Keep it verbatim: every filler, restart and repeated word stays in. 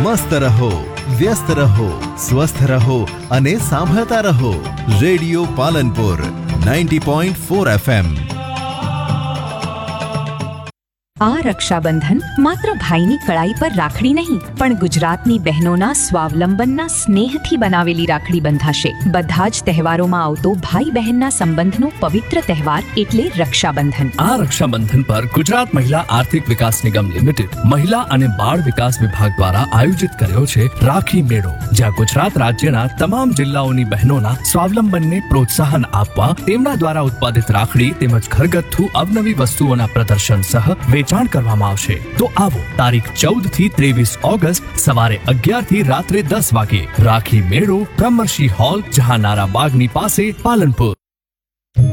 મસ્ત રહો, વ્યસ્ત રહો, સ્વસ્થ રહો અને સાંભળતા રહો radio Palanpur ninety point four FM. આ રક્ષાબંધન માત્ર ભાઈની કળાઈ પર રાખડી નહીં પણ ગુજરાતની બહેનોના સ્વાવલંબનના સ્નેહથી બનાવેલી રાખડી બંધાશે। બધા જ તહેવારોમાં આવતો ભાઈ બહેનના સંબંધનો પવિત્ર તહેવાર એટલે રક્ષાબંધન। આ રક્ષાબંધન પર ગુજરાત મહિલા આર્થિક વિકાસ નિગમ લિમિટેડ મહિલા અને બાળ વિકાસ વિભાગ દ્વારા આયોજિત કર્યો છે રાખી મેળો, જ્યાં ગુજરાત રાજ્યના તમામ જિલ્લાઓની બહેનોના સ્વાવલંબનને પ્રોત્સાહન આપવા તેમના દ્વારા ઉત્પાદિત રાખડી તેમજ ઘરગથ્થુ અવનવી વસ્તુઓના પ્રદર્શન સહ વેચાણ કરવામાં આવશે। તો આવો તારીખ ચૌદ થી ત્રેવીસ ઓગસ્ટ સવારે અગિયાર થી રાત્રે દસ વાગે રાખી મેળો બ્રહ્મર્ષિ હોલ, જહાનારા બાગની પાસે, પાલનપુર।